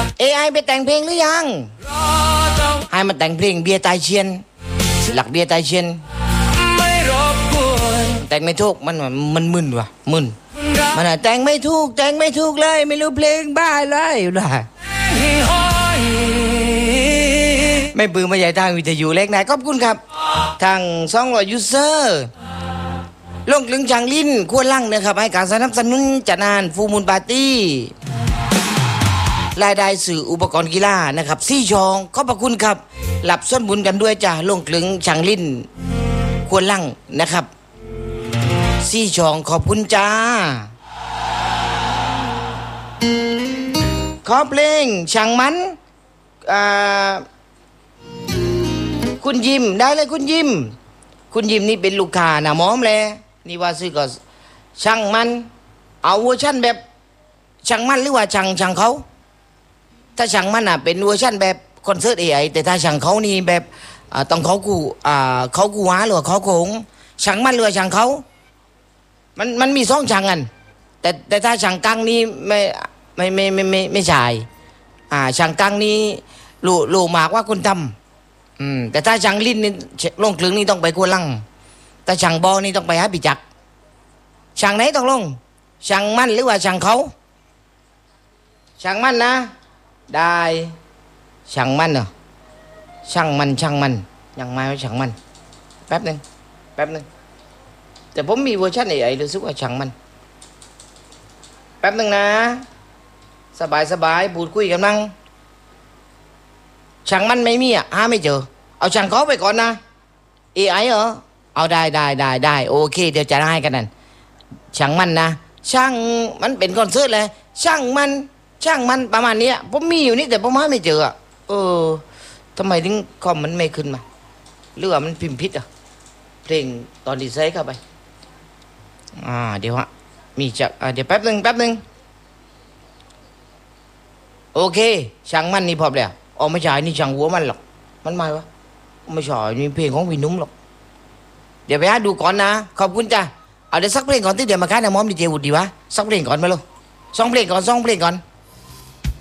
AI ไปแต่งเพลงหรือยังให้มันแต่งเพลงเบียร์ตายเชียนหลักเบียร์ตายเชียนแต่งไม่ถูกมันมึนว่ะมึนมันแต่งไม่ถูกเลยไม่รู้เพลงบ้าเลยล่ะไม่ปืนมาใหญ่ทางวิทยุเล็กนายขอบคุณครับทาง200 ยูเซอร์ลงกลึงจังลิ้นขั้วลั่งนะครับให้การสนับสนุนจัดงานฟูมูลปาร์ตี้รายได้สื่ออุปกรณ์กีฬานะครับ4 ช่องขอบพระคุณครับหลับส้นบุญกันด้วยจ้าลงกลึงจังลิ้นขั้วลั่งนะครับ4 ช่องขอบคุณจ้าขอเพลงช่างมันคุณยิมได้เลยคุณยิมนี่เป็นลูกค้านะมอมเลยนี่ว่าซื้อก็ช่างมันเอาเวอร์ชันแบบช่างมันหรือว่าช่างเขาถ้าช่างมันเป็นเวอร์ชันแบบคอนเสิร์ตAIแต่ถ้าช่างเขานี่แบบต้องเขากูหาหรือเขาโกงช่างมันหรือว่าช่างเขามันมี2 ช่างกันแต่ถ้าช่างกังนี่ไม่ใช่ช่างกังนี่รู้มากว่าคุณทำแต่ถ้าช่างลิ้นนี่ลงกลึงนี่ต้องไปกวนลังแต่ช่างบอนี่ต้องไปหาปิจักช่างไหนต้องลงช่างมันหรือว่าช่างเขาช่างมันนะได้ช่างมันเหรอช่างมันยังไม่ว่าช่างมันแป๊บนึงแต่ผมมีเวอร์ชันAIรู้สึกว่าช่างมันแป๊บนึงนะสบายพูดคุยกันนั่งช่างมันไม่มีหาไม่เจอเอาช่างเขาไปก่อนนะ AI เหรอเอาได้โอเคเดี๋ยวจะให้กันนั่นช่างมันนะช่างมันเป็นคอนเสิร์ตเลยช่างมันประมาณนี้ผมมีอยู่นี่แต่ผมหาไม่เจอทำไมถึงคอมมันไม่ขึ้นมาหรือว่ามันพิมพ์ผิดเพลงตอนดีไซน์เข้าไปเดี๋ยวมีจะเดี๋ยวแป๊บนึงโอเคช่างมันนี่พอแล้วไม่ใช่นี่ช่างหัวมันหรอกมันไม่วะไม่ใช่นี่เพลงของพี่นุ่มหรอกเดี๋ยวไปหาดูก่อนนะขอบคุณจ้ะเดี๋ยวสักเพลงก่อนที่เดี๋ยวมาค้าในมอมดีเจวุฒิดีวะสักเพลงก่อนมาลูก2 เพลงก่อน